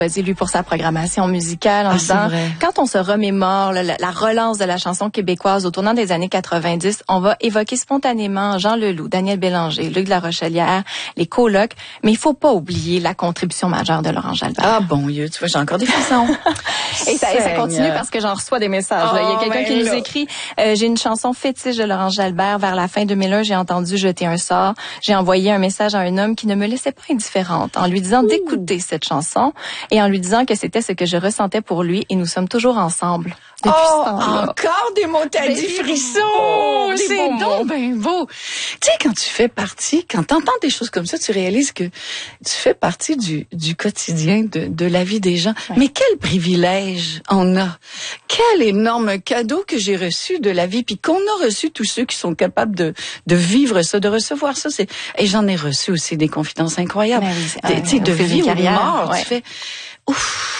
Lui pour sa programmation musicale en disant, quand on se remémore la relance de la chanson québécoise au tournant des années 90, on va évoquer spontanément Jean Leloup, Daniel Bélanger, Luc de la Rochelière, les colocs, mais il faut pas oublier la contribution majeure de Laurent Jalbert. Ah bon Dieu, tu vois, j'ai encore des frissons. Et ça continue parce que j'en reçois des messages. Il y a quelqu'un qui nous écrit, j'ai une chanson fétiche de Laurent Jalbert. Vers la fin 2001, j'ai entendu Jeter un sort. J'ai envoyé un message à un homme qui ne me laissait pas indifférente en lui disant d'écouter cette chanson et en lui disant que c'était ce que je ressentais pour lui et nous sommes toujours ensemble. Depuis ce temps-là. Encore des mots, t'as dit frissons! C'est donc ben beau. Tu sais, quand tu fais partie, quand t'entends des choses comme ça, tu réalises que tu fais partie du quotidien, de la vie des gens. Ouais. Mais quel privilège on a! Quel énorme cadeau que j'ai reçu de la vie, puis qu'on a reçu tous ceux qui sont capables de vivre ça, de recevoir ça. Et j'en ai reçu aussi des confidences incroyables. Tu sais, de vie ou de mort, tu fais ouf.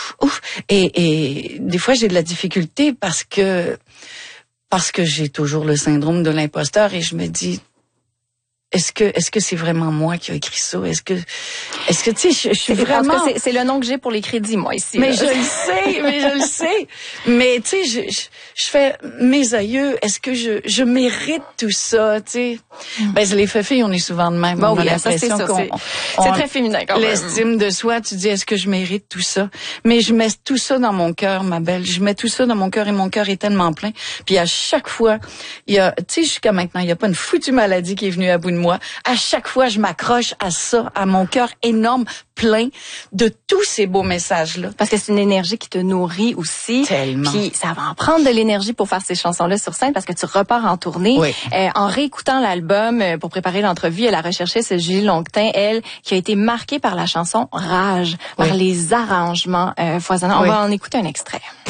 Et des fois j'ai de la difficulté parce que j'ai toujours le syndrome de l'imposteur et je me dis est-ce que c'est vraiment moi qui ai écrit ça? Est-ce que tu sais, je suis vraiment... C'est le nom que j'ai pour les crédits, moi, ici. Mais je le sais. Mais tu sais, je fais mes aïeux. Est-ce que je mérite tout ça, tu sais? Ben, les filles, on est souvent de même. Bon, on a l'impression c'est très féminin, quand même. L'estime de soi, tu dis, est-ce que je mérite tout ça? Mais je mets tout ça dans mon cœur, ma belle. Je mets tout ça dans mon cœur et mon cœur est tellement plein. Puis à chaque fois, il y a, tu sais, jusqu'à maintenant, il y a pas une foutue maladie qui est venue à bout de moi. À chaque fois, je m'accroche à ça, à mon cœur énorme, plein de tous ces beaux messages-là. Parce que c'est une énergie qui te nourrit aussi. Tellement. Puis ça va en prendre de l'énergie pour faire ces chansons-là sur scène parce que tu repars en tournée. Oui. En réécoutant l'album pour préparer l'entrevue, elle a recherché ce Julie Longtin, elle, qui a été marquée par la chanson Rage, par les arrangements foisonnants. On va en écouter un extrait.